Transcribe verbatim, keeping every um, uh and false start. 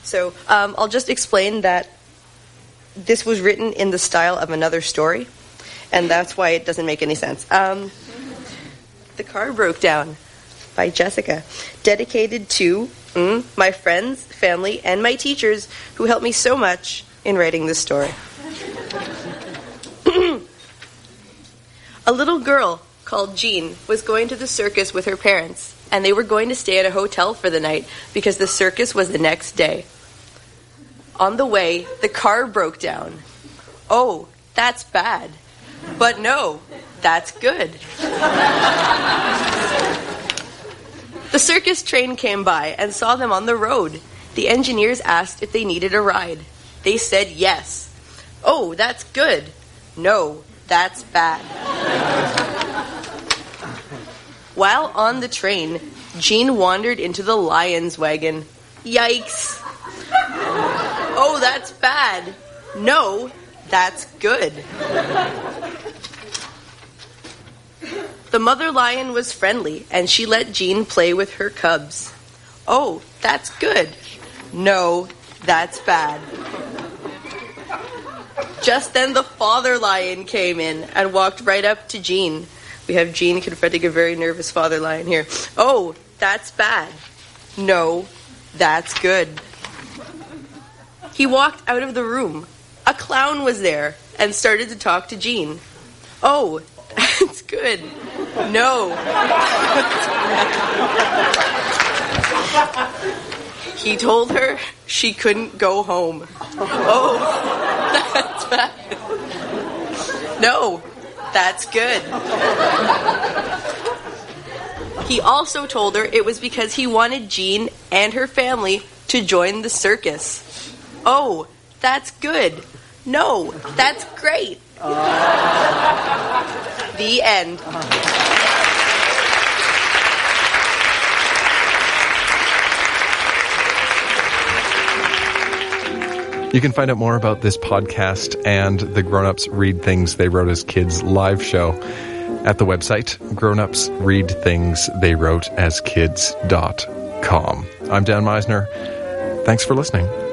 So um, I'll just explain that this was written in the style of another story, and that's why it doesn't make any sense. Um, the Car Broke Down by Jessica, dedicated to mm, my friends, family, and my teachers who helped me so much in writing this story. A little girl called Jean was going to the circus with her parents, and they were going to stay at a hotel for the night because the circus was the next day. On the way, the car broke down. Oh, that's bad. But no, that's good. The circus train came by and saw them on the road. The engineers asked if they needed a ride. They said yes. Oh, that's good. No, that's bad. While on the train, Jean wandered into the lion's wagon. Yikes. Oh, that's bad. No, that's good. The mother lion was friendly, and she let Jean play with her cubs. Oh, that's good. No, that's bad. Just then the father lion came in and walked right up to Jean. We have Jean confronting a very nervous father lion here. Oh, that's bad. No, that's good. He walked out of the room. A clown was there and started to talk to Jean. Oh, that's good. No. He told her she couldn't go home. Oh, that's bad. No, that's good. He also told her it was because he wanted Jean and her family to join the circus. Oh, that's good. No, that's great. Uh. The end. You can find out more about this podcast and the Grown Ups Read Things They Wrote as Kids live show at the website grown ups read things they wrote as kids dot com. I'm Dan Meisner. Thanks for listening.